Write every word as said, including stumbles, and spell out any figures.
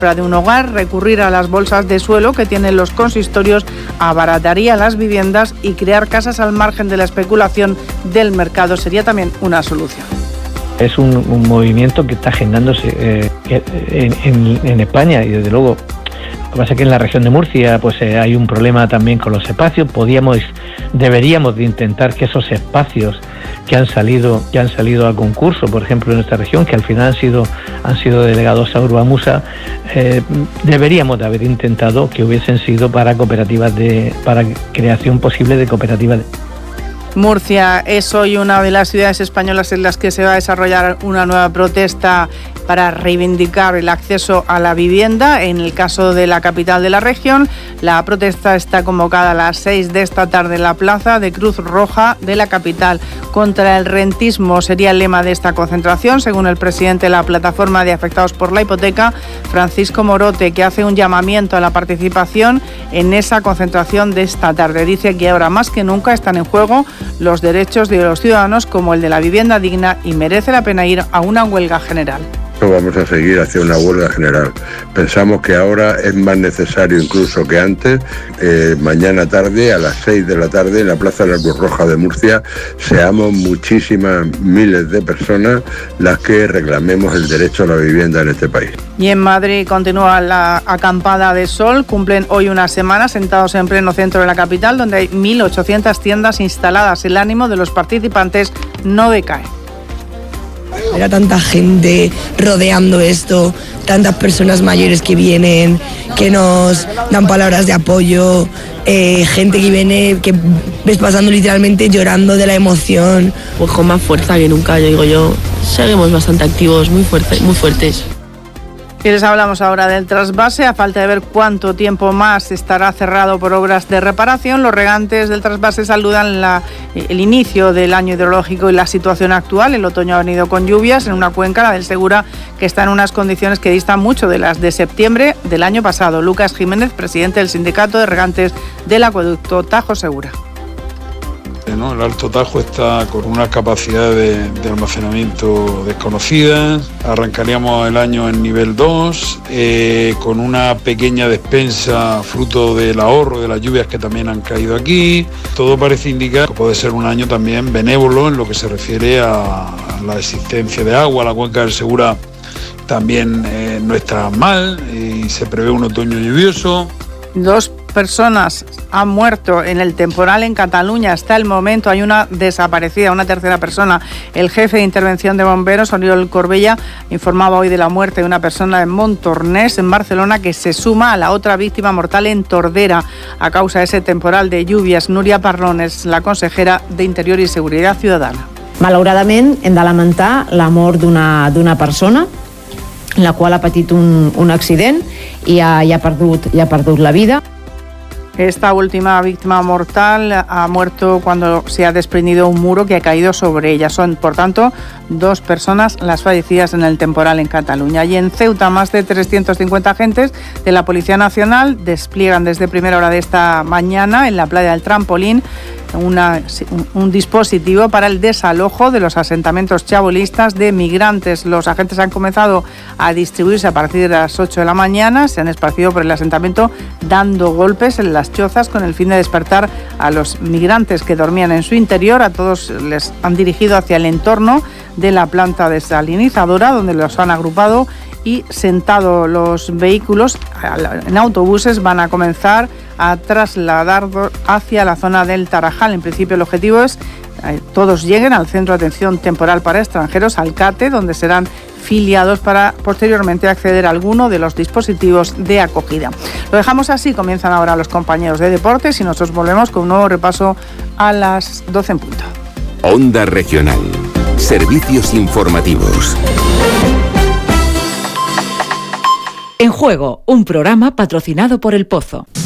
de un hogar, recurrir a las bolsas de suelo que tienen los consistorios abarataría las viviendas y crear casas al margen de la especulación del mercado sería también una solución. Es un, un movimiento que está generándose eh, en, en, en España y desde luego lo que pasa es que en la región de Murcia pues eh, hay un problema también con los espacios. Podíamos, deberíamos de intentar que esos espacios que han salido, que han salido a concurso, por ejemplo en nuestra región, que al final han sido, han sido delegados a Urbamusa, eh, deberíamos de haber intentado que hubiesen sido para cooperativas de, para creación posible de cooperativas de... Murcia es hoy una de las ciudades españolas en las que se va a desarrollar una nueva protesta para reivindicar el acceso a la vivienda. En el caso de la capital de la región, la protesta está convocada a las seis de esta tarde en la plaza de Cruz Roja de la capital. Contra el rentismo sería el lema de esta concentración, según el presidente de la plataforma de afectados por la hipoteca, Francisco Morote, que hace un llamamiento a la participación en esa concentración de esta tarde. Dice que ahora más que nunca están en juego los derechos de los ciudadanos como el de la vivienda digna y merece la pena ir a una huelga general. Vamos a seguir hacia una huelga general. Pensamos que ahora es más necesario incluso que antes. Eh, mañana tarde, a las seis de la tarde, en la Plaza de la Cruz Roja de Murcia, seamos muchísimas miles de personas las que reclamemos el derecho a la vivienda en este país. Y en Madrid continúa la acampada de sol. Cumplen hoy una semana sentados en pleno centro de la capital, donde hay mil ochocientas tiendas instaladas. El ánimo de los participantes no decae. Era tanta gente rodeando esto, tantas personas mayores que vienen, que nos dan palabras de apoyo, eh, gente que viene, que ves pasando literalmente llorando de la emoción. Pues con más fuerza que nunca, yo digo yo, seguimos bastante activos, muy fuertes, muy fuertes. Y les hablamos ahora del trasvase. A falta de ver cuánto tiempo más estará cerrado por obras de reparación, los regantes del trasvase saludan la, el inicio del año hidrológico y la situación actual. El otoño ha venido con lluvias en una cuenca, la del Segura, que está en unas condiciones que distan mucho de las de septiembre del año pasado. Lucas Jiménez, presidente del Sindicato de Regantes del Acueducto Tajo Segura. ¿No? El Alto Tajo está con unas capacidades de, de almacenamiento desconocidas. Arrancaríamos el año en nivel dos, eh, con una pequeña despensa fruto del ahorro de las lluvias que también han caído aquí. Todo parece indicar que puede ser un año también benévolo en lo que se refiere a la existencia de agua. La cuenca del Segura también eh, no está mal y se prevé un otoño lluvioso. Dos personas han muerto en el temporal en Cataluña. Hasta el momento hay una desaparecida, una tercera persona. El jefe de intervención de bomberos, Oriol Corbella, informaba hoy de la muerte de una persona en Montornès, en Barcelona, que se suma a la otra víctima mortal en Tordera a causa de ese temporal de lluvias. Núria Parlon es la consejera de Interior y Seguridad Ciudadana. Malauradament hem de lamentar la mort d'una d'una persona en la qual ha patit un, un accident i ha, i ha perdut, i ha perdut la vida. Esta última víctima mortal ha muerto cuando se ha desprendido un muro que ha caído sobre ella. Son, por tanto, dos personas las fallecidas en el temporal en Cataluña. Y en Ceuta, más de trescientos cincuenta agentes de la Policía Nacional despliegan desde primera hora de esta mañana en la playa del Trampolín Una, un, un dispositivo para el desalojo de los asentamientos chabolistas de migrantes. Los agentes han comenzado a distribuirse a partir de las ocho de la mañana, se han esparcido por el asentamiento dando golpes en las chozas con el fin de despertar a los migrantes que dormían en su interior. A todos les han dirigido hacia el entorno de la planta desalinizadora, donde los han agrupado y sentado. Los vehículos en autobuses van a comenzar a trasladar hacia la zona del Tarajal. En principio el objetivo es que todos lleguen al Centro de Atención Temporal para Extranjeros, Alcate, donde serán filiados para posteriormente acceder a alguno de los dispositivos de acogida. Lo dejamos así, comienzan ahora los compañeros de deportes y nosotros volvemos con un nuevo repaso a las doce en punto. Onda Regional. Servicios informativos. En Juego, un programa patrocinado por El Pozo.